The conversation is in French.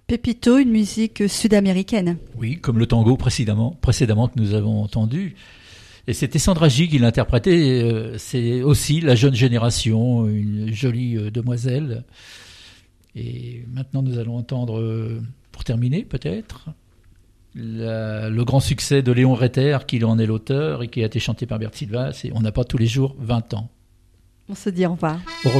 Pepito, une musique sud-américaine. Oui, comme le tango précédemment que nous avons entendu. Et c'était Sandra J qui l'interprétait. C'est aussi la jeune génération, une jolie demoiselle. Et maintenant, nous allons entendre, pour terminer peut-être, le grand succès de Léon Reiter, qui en est l'auteur et qui a été chanté par Bert Silva. C'est On n'a pas tous les jours 20 ans. On se dit au revoir.